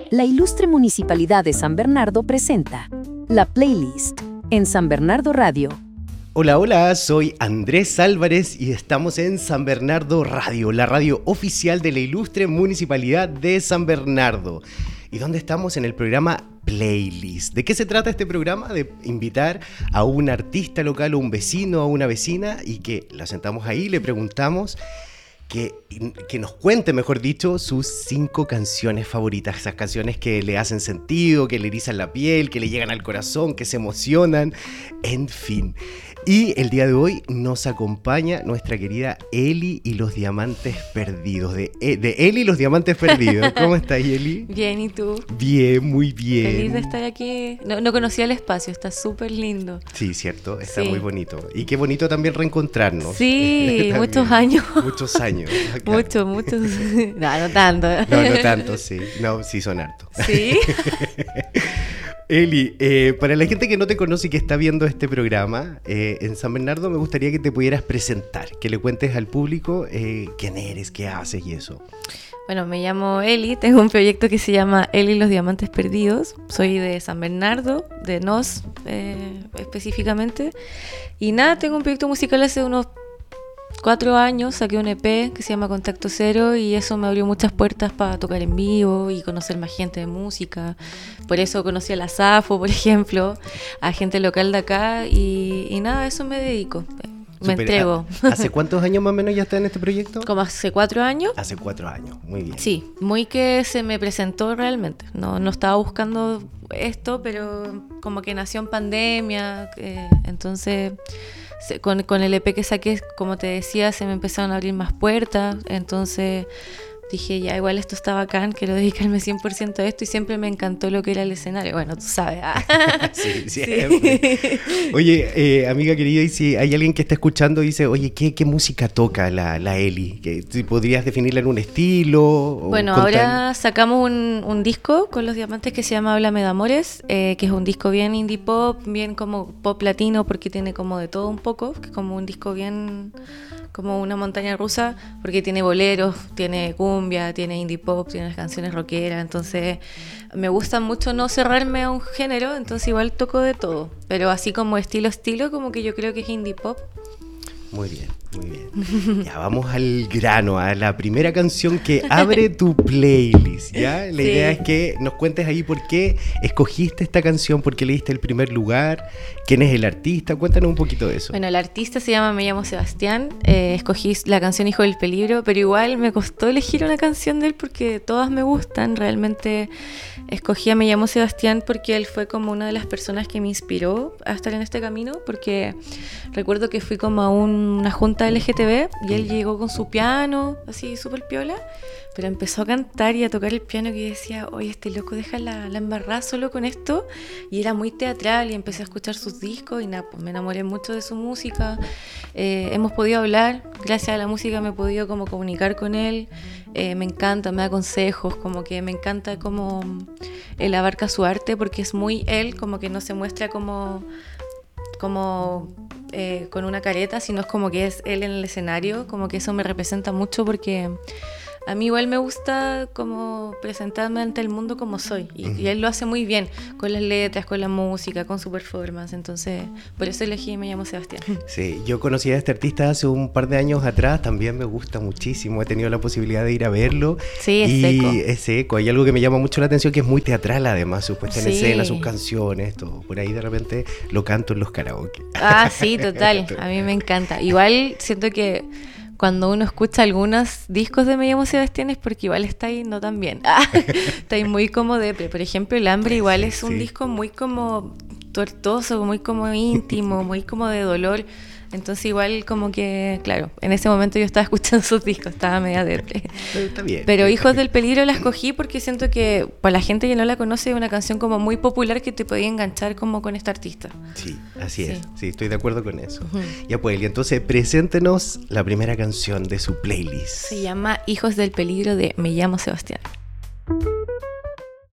La Ilustre Municipalidad de San Bernardo presenta La Playlist en San Bernardo Radio. Hola, hola, soy Andrés Álvarez y estamos en San Bernardo Radio, la radio oficial de la Ilustre Municipalidad de San Bernardo. ¿Y dónde estamos? En el programa Playlist. ¿De qué se trata este programa? De invitar a un artista local, o un vecino, o una vecina, y que la sentamos ahí y le preguntamos que nos cuente, mejor dicho, sus 5 canciones favoritas, esas canciones que le hacen sentido, que le erizan la piel, que le llegan al corazón, que se emocionan, en fin. Y el día de hoy nos acompaña nuestra querida Eli y los Diamantes Perdidos, de Eli y los Diamantes Perdidos. ¿Cómo estás, Eli? Bien, ¿y tú? Bien, muy bien. Feliz de estar aquí. No conocía el espacio, está súper lindo. Sí, cierto, está muy bonito. Y qué bonito también reencontrarnos. Sí, muchos años. Muchos años. Acá. Muchos. No tanto. No tanto, sí. No, sí son hartos. Sí. Eli, para la gente que no te conoce y que está viendo este programa, en San Bernardo me gustaría que te pudieras presentar, que le cuentes al público quién eres, qué haces y eso. Bueno, me llamo Eli, tengo un proyecto que se llama Eli y los Diamantes Perdidos. Soy de San Bernardo, de Nos específicamente. Y nada, tengo un proyecto musical hace unos 4 años, saqué un EP que se llama Contacto Cero y eso me abrió muchas puertas para tocar en vivo y conocer más gente de música. Por eso conocí a la Safo, por ejemplo, a gente local de acá y nada, a eso me dedico. Me entrego. ¿Hace cuántos años más o menos ya está en este proyecto? Como hace 4 años. Hace 4 años, muy bien. Sí, muy que se me presentó realmente. No estaba buscando esto, pero como que nació en pandemia, entonces... Con el EP que saqué, como te decía, se me empezaron a abrir más puertas, entonces dije, ya, igual esto está bacán, quiero dedicarme 100% a esto y siempre me encantó lo que era el escenario. Bueno, tú sabes. Sí, siempre. Sí. Oye, amiga querida, y si hay alguien que está escuchando y dice, oye, ¿qué música toca la Eli? ¿Podrías definirla en un estilo? Bueno, ahora sacamos un disco con los Diamantes que se llama Háblame de Amores, que es un disco bien indie pop, bien como pop latino, porque tiene como de todo un poco, que es como un disco bien... como una montaña rusa, porque tiene boleros, tiene cumbia, tiene indie pop, tiene las canciones rockeras, entonces me gusta mucho no cerrarme a un género, entonces igual toco de todo, pero así como estilo, como que yo creo que es indie pop. Muy bien, muy bien. Ya vamos al grano, a la primera canción que abre tu playlist, ¿ya? La idea es que nos cuentes ahí por qué escogiste esta canción, por qué le diste el primer lugar, quién es el artista, cuéntanos un poquito de eso. Bueno, el artista se llama Me Llamo Sebastián, escogí la canción Hijo del Peligro, pero igual me costó elegir una canción de él porque todas me gustan, realmente escogí a Me Llamo Sebastián porque él fue como una de las personas que me inspiró a estar en este camino, porque recuerdo que fui como a una junta LGTB y él llegó con su piano, así súper piola, pero empezó a cantar y a tocar el piano que decía, oye, este loco deja la embarrada solo con esto, y era muy teatral y empecé a escuchar sus discos y nada, pues me enamoré mucho de su música. Hemos podido hablar, gracias a la música me he podido como comunicar con él, me encanta, me da consejos, como que me encanta cómo él abarca su arte porque es muy él, como que no se muestra como con una careta, sino es como que es él en el escenario, como que eso me representa mucho porque a mí igual me gusta como presentarme ante el mundo como soy y él lo hace muy bien, con las letras, con la música, con su performance, entonces por eso elegí Me Llamo Sebastián. Sí, yo conocí a este artista hace un par de años atrás, también me gusta muchísimo, he tenido la posibilidad de ir a verlo. Sí, es seco, hay algo que me llama mucho la atención que es muy teatral además, su puesta en escena, sus canciones, todo, por ahí de repente lo canto en los karaoke. Ah, sí, total, a mí me encanta, igual siento que cuando uno escucha algunos discos de Me Llamo Sebastián es porque igual está ahí no tan bien. Está ahí muy como depre. Por ejemplo, El Hambre igual es un disco muy como tortuoso, muy como íntimo, muy como de dolor. Entonces igual como que, claro, en ese momento yo estaba escuchando sus discos, estaba media depre. Está bien. Pero Hijos del Peligro la escogí porque siento que para la gente que no la conoce es una canción como muy popular que te podía enganchar como con esta artista. Sí, así es. Sí, estoy de acuerdo con eso. Ya pues, y entonces preséntenos la primera canción de su playlist. Se llama Hijos del Peligro de Me Llamo Sebastián.